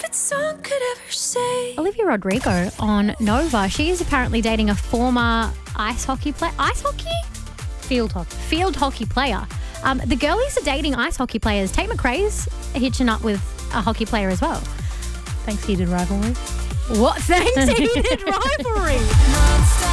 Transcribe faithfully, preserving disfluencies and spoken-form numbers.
that song could ever say. Olivia Rodrigo on Nova. She is apparently dating a former ice hockey player. Ice hockey? Field hockey. Field hockey player. Um, the girlies are dating ice hockey players. Tate McRae's hitching up with a hockey player as well. Thanks, Heated Rivalry. What? Thanks, Heated Rivalry.